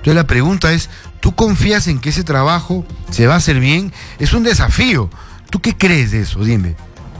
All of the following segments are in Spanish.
Entonces la pregunta es, ¿tú confías en que ese trabajo se va a hacer bien? Es un desafío. ¿Tú qué crees de eso? Dime.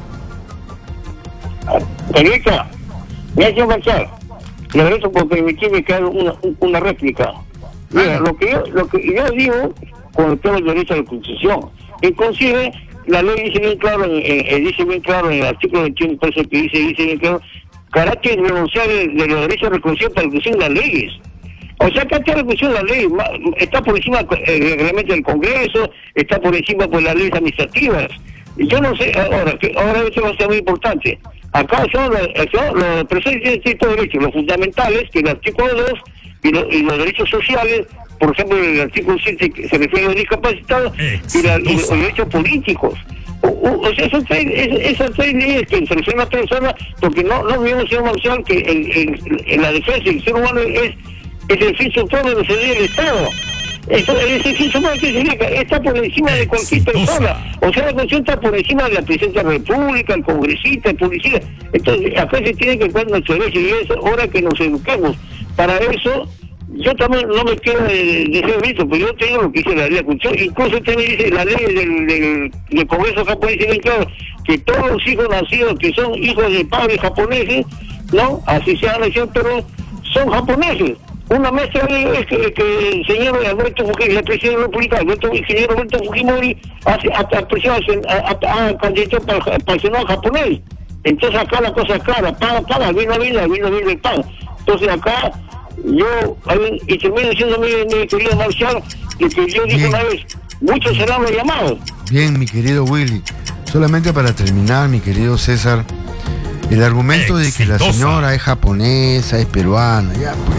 Permita, me ha hecho marchar. Le agradezco por permitirme que haga una réplica. Mira, lo que yo digo con el tema del derecho a la concesión, inclusive la ley dice bien claro, en el artículo 21, por eso que dice bien claro, carácter renunciable de los derechos de reconocimiento para que sean las leyes. O sea, que esta reconocimiento de la ley está por encima del reglamento del Congreso, está por encima de las leyes administrativas. Y yo no sé, ahora eso va a ser muy importante. Acá son los presentes estos derechos, los fundamentales, que el artículo 2 y los derechos sociales, por ejemplo, el artículo 7 que se refiere a los discapacitados, y los derechos políticos. O sea, esas tres leyes que seleccionan a las personas, porque no vivimos, señor Marcial, que en la defensa del ser humano es el fin supremo de los deberes del Estado. Ese fin supremo está por encima de cualquier persona. O sea, la Constitución está por encima de la Presidencia de la República, el congresista, el policía. Entonces, acá se tiene que cuidar nuestros derechos y es hora que nos eduquemos. Para eso, yo también no me quiero de ser visto, porque yo tengo lo que dice la ley de Constitución. Incluso también dice la ley del Congreso japonés, dice claro que todos los hijos nacidos que son hijos de padres japoneses, ¿no? Así sean nacidos, pero son japoneses. Una mezcla es que el señor Alberto Fujimori, el presidente de la República, el ingeniero Alberto Fujimori, ha candidato para el Senado japonés. Entonces acá la cosa es clara, paga, vino el pan. Entonces acá, y termino diciendo mi querido Marcial, que yo dije una vez, muchos serán los llamados. Bien, mi querido Willy. Solamente para terminar, mi querido César, el argumento de que la señora es japonesa, es peruana,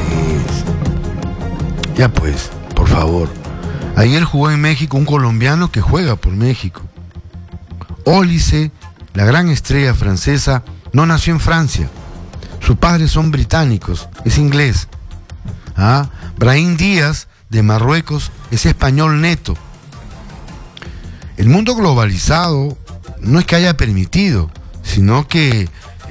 ya pues, por favor. Ayer jugó en México un colombiano que juega por México. Olise, la gran estrella francesa, no nació en Francia. Sus padres son británicos, es inglés. Brahim Díaz, de Marruecos, es español neto. El mundo globalizado no es que haya permitido, sino que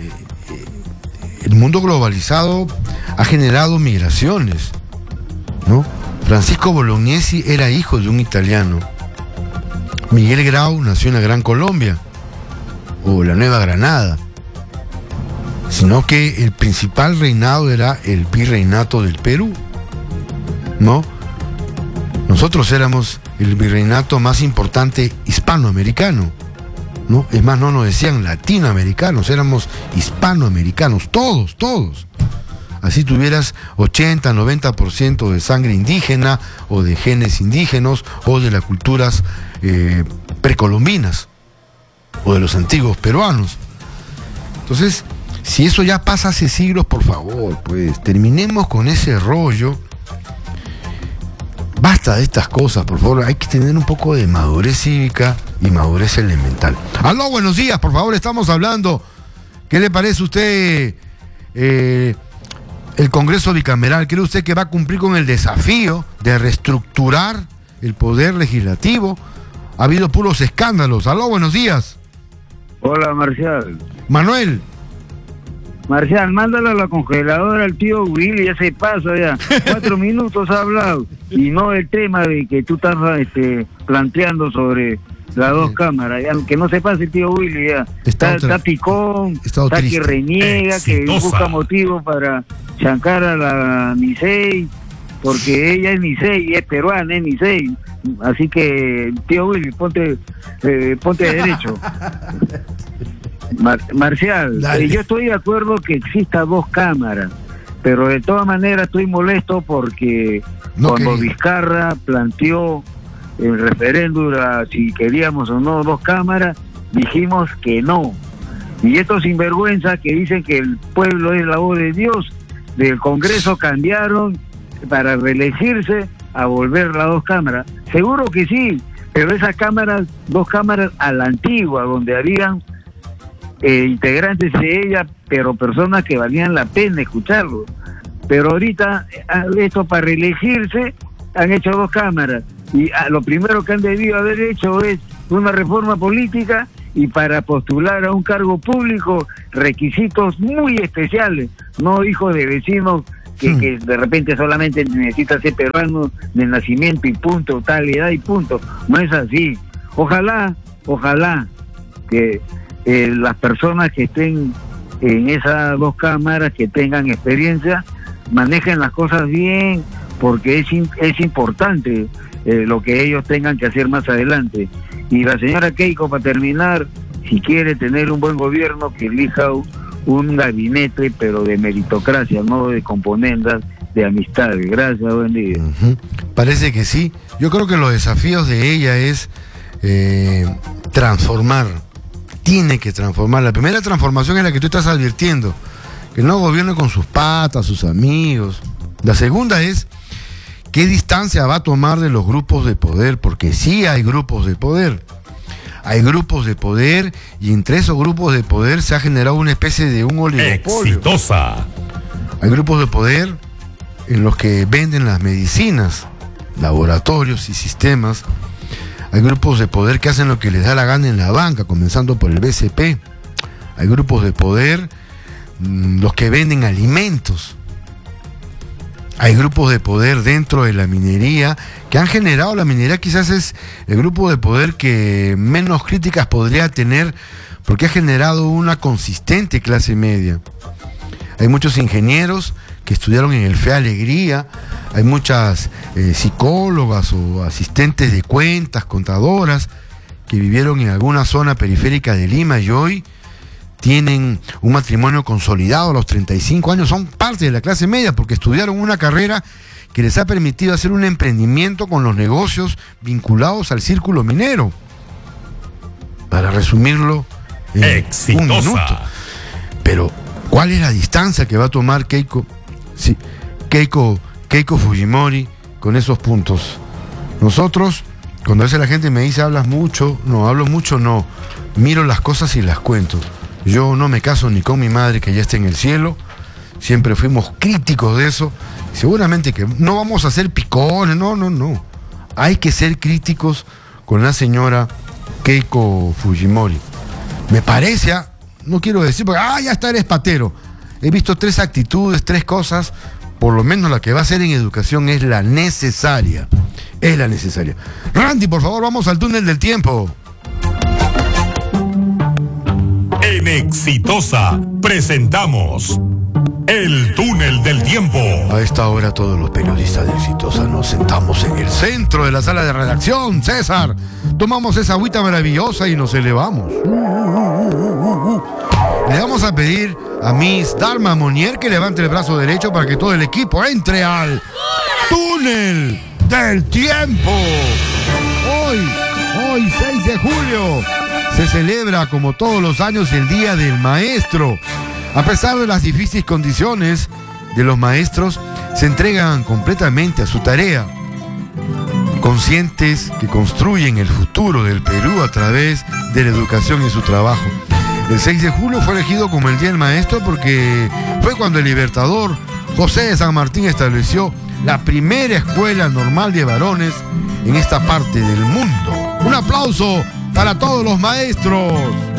el mundo globalizado ha generado migraciones, ¿no? Francisco Bolognesi era hijo de un italiano. Miguel Grau nació en la Gran Colombia o la Nueva Granada, sino que el principal reinado era el virreinato del Perú, ¿no? Nosotros éramos el virreinato más importante hispanoamericano, ¿no? Es más, no nos decían latinoamericanos, éramos hispanoamericanos, todos. Así tuvieras 80, 90% de sangre indígena o de genes indígenas o de las culturas precolombinas o de los antiguos peruanos. Entonces, si eso ya pasa hace siglos, por favor, pues terminemos con ese rollo. Basta de estas cosas, por favor. Hay que tener un poco de madurez cívica y madurez elemental. Aló, buenos días, por favor, estamos hablando. ¿Qué le parece a usted el Congreso bicameral? ¿Cree usted que va a cumplir con el desafío de reestructurar el poder legislativo? Ha habido puros escándalos. Aló, buenos días. Hola, Marcial. Manuel. Marcial, mándale a la congeladora al tío Willy, ya se pasa ya. 4 minutos ha hablado. Y no el tema de que tú estás planteando sobre las dos cámaras. Ya, que no se pase el tío Willy ya. Está picón, está que reniega, que busca motivos para chancar a la Nisei, porque ella es Nisei, es peruana, es Nisei. Así que, tío Willy, ponte derecho. Marcial, yo estoy de acuerdo que exista 2 cámaras, pero de todas maneras estoy molesto porque cuando Vizcarra planteó el referéndum si queríamos o no 2 cámaras, dijimos que no. Y estos sinvergüenzas que dicen que el pueblo es la voz de Dios, del Congreso cambiaron para reelegirse a volver las 2 cámaras. Seguro que sí, pero esas cámaras, 2 cámaras a la antigua, donde habían integrantes de ella, pero personas que valían la pena escucharlo. Pero ahorita, esto para reelegirse, han hecho 2 cámaras. Y lo primero que han debido haber hecho es una reforma política, y para postular a un cargo público, requisitos muy especiales, no hijos de vecinos que de repente solamente necesita ser peruano de nacimiento y punto, tal edad y punto. No es así. Ojalá que las personas que estén en esas dos cámaras, que tengan experiencia, manejen las cosas bien, porque es importante lo que ellos tengan que hacer más adelante. Y la señora Keiko, para terminar, si quiere tener un buen gobierno, que elija un gabinete, pero de meritocracia, no de componendas de amistades. Gracias, buen día. Parece que sí. Yo creo que los desafíos de ella es transformar. Tiene que transformar. La primera transformación es la que tú estás advirtiendo, que no gobierne con sus patas, sus amigos. La segunda es qué distancia va a tomar de los grupos de poder, porque sí hay grupos de poder. Hay grupos de poder y entre esos grupos de poder se ha generado una especie de un oligopolio. Exitosa. Hay grupos de poder en los que venden las medicinas, laboratorios y sistemas. Hay grupos de poder que hacen lo que les da la gana en la banca, comenzando por el BCP. Hay grupos de poder los que venden alimentos. Hay grupos de poder dentro de la minería que han generado, la minería quizás es el grupo de poder que menos críticas podría tener, porque ha generado una consistente clase media. Hay muchos ingenieros que estudiaron en el Fe Alegría, hay muchas psicólogas o asistentes de cuentas, contadoras, que vivieron en alguna zona periférica de Lima y hoy tienen un matrimonio consolidado a los 35 años, son parte de la clase media porque estudiaron una carrera que les ha permitido hacer un emprendimiento con los negocios vinculados al círculo minero. Para resumirlo en un minuto. Pero, ¿cuál es la distancia que va a tomar Keiko Fujimori con esos puntos? Nosotros, cuando a veces la gente me dice, hablo mucho, no. Miro las cosas y las cuento. Yo no me caso ni con mi madre, que ya está en el cielo. Siempre fuimos críticos de eso. Seguramente que no vamos a ser picones, no. Hay que ser críticos con la señora Keiko Fujimori. Me parece, no quiero decir, porque ya está, eres patero. He visto 3 actitudes, 3 cosas. Por lo menos la que va a hacer en educación es la necesaria. Randy, por favor, vamos al túnel del tiempo. En Exitosa presentamos El Túnel del Tiempo. A esta hora todos los periodistas de Exitosa nos sentamos en el centro de la sala de redacción, César. Tomamos esa agüita maravillosa y nos elevamos. Le vamos a pedir a Miss Dharma Monier que levante el brazo derecho para que todo el equipo entre al Túnel del Tiempo. Hoy 6 de julio, se celebra como todos los años el Día del Maestro. A pesar de las difíciles condiciones de los maestros, se entregan completamente a su tarea, conscientes que construyen el futuro del Perú a través de la educación y su trabajo. El 6 de julio fue elegido como el Día del Maestro porque fue cuando el libertador José de San Martín estableció la primera escuela normal de varones en esta parte del mundo. Un aplauso para todos los maestros.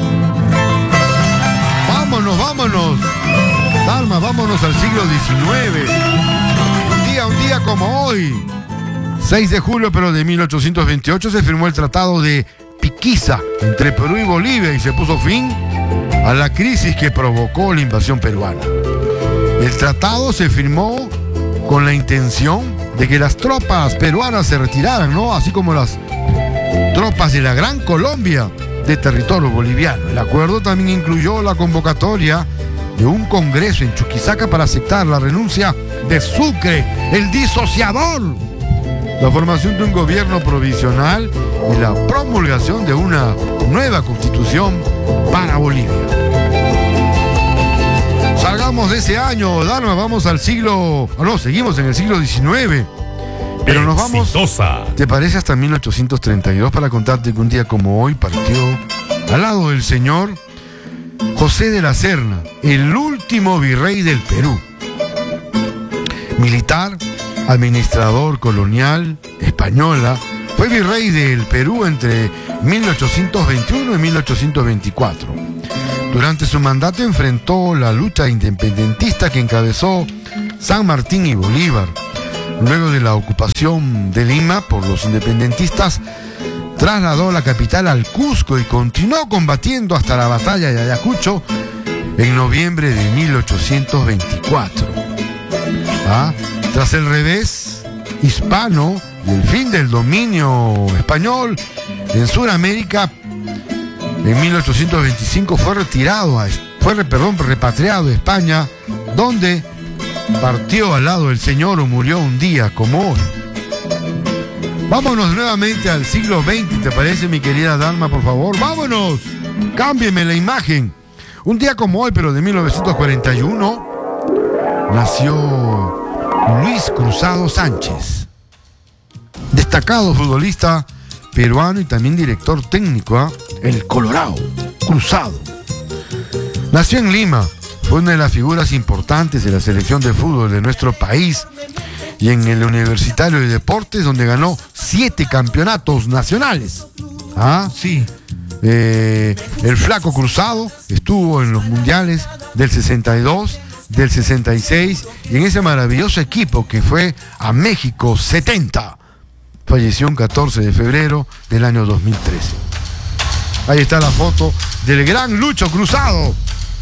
Vámonos. Dalma, vámonos al siglo XIX. Un día como hoy, 6 de julio, pero de 1828, se firmó el Tratado de Piquiza entre Perú y Bolivia y se puso fin a la crisis que provocó la invasión peruana. El tratado se firmó con la intención de que las tropas peruanas se retiraran, ¿no? Así como las tropas de la Gran Colombia de territorio boliviano. El acuerdo también incluyó la convocatoria de un congreso en Chuquisaca para aceptar la renuncia de Sucre, el disociador, la formación de un gobierno provisional y la promulgación de una nueva constitución para Bolivia. Salgamos de ese año, Dharma, vamos al siglo... seguimos en el siglo XIX. Pero nos vamos, ¿te parece? Hasta 1832 para contarte que un día como hoy partió al lado del señor José de la Serna, el último virrey del Perú. Militar, administrador colonial, española, fue virrey del Perú entre 1821 y 1824. Durante su mandato enfrentó la lucha independentista que encabezó San Martín y Bolívar. Luego de la ocupación de Lima por los independentistas, trasladó la capital al Cusco y continuó combatiendo hasta la batalla de Ayacucho en noviembre de 1824. Tras el revés hispano y el fin del dominio español en Sudamérica, en 1825 fue repatriado a España, donde partió al lado del Señor o murió un día como hoy. Vámonos nuevamente al siglo XX, ¿te parece, mi querida Dalma, por favor? ¡Vámonos! Cámbieme la imagen. Un día como hoy, pero de 1941, nació Luis Cruzado Sánchez, destacado futbolista peruano y también director técnico, el Colorado, Cruzado. Nació en Lima, fue una de las figuras importantes de la selección de fútbol de nuestro país y en el Universitario de Deportes, donde ganó 7 campeonatos nacionales. Sí. El Flaco Cruzado estuvo en los mundiales del 62, del 66 y en ese maravilloso equipo que fue a México 70. Falleció un 14 de febrero del año 2013. Ahí está la foto del gran Lucho Cruzado.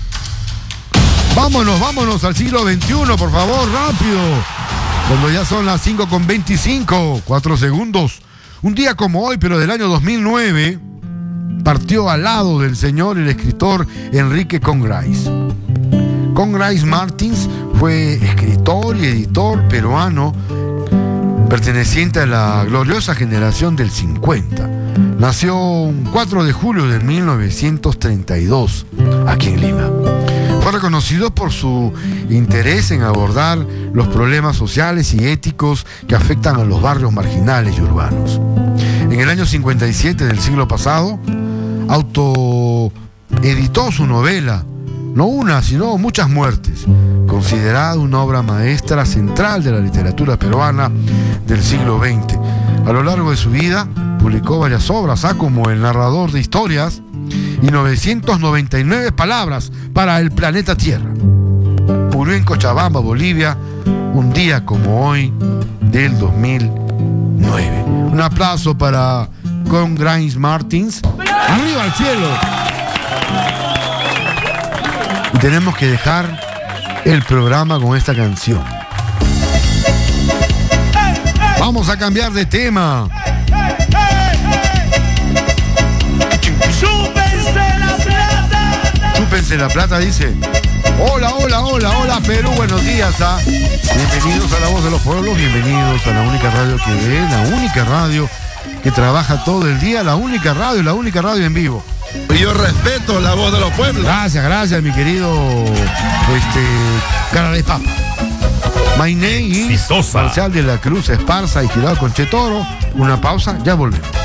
Vámonos al siglo XXI, por favor, rápido. Cuando ya son las 5:25, 4 segundos. Un día como hoy, pero del año 2009, partió al lado del señor el escritor Enrique Congraís. Congraís Martins fue escritor y editor peruano perteneciente a la gloriosa generación del 50. Nació un 4 de julio de 1932 aquí en Lima. Fue reconocido por su interés en abordar los problemas sociales y éticos que afectan a los barrios marginales y urbanos. En el año 57 del siglo pasado, autoeditó su novela, no una, sino Muchas muertes, considerada una obra maestra central de la literatura peruana del siglo XX. A lo largo de su vida, publicó varias obras, como El narrador de historias y 999 palabras para el planeta Tierra. Murió en Cochabamba, Bolivia, un día como hoy del 2009. Un aplauso para Congraís Martins. ¡Arriba al cielo! Y tenemos que dejar el programa con esta canción. Vamos a cambiar de tema. Chúpense la plata, dice. Hola Perú, buenos días. Bienvenidos a La Voz de los Pueblos, bienvenidos a la única radio que ve, la única radio que trabaja todo el día, la única radio en vivo. Yo respeto La Voz de los Pueblos. Gracias, mi querido cara de papa. My name is Marcial de la Cruz Esparza y Girado Conchetoro. Una pausa, ya volvemos.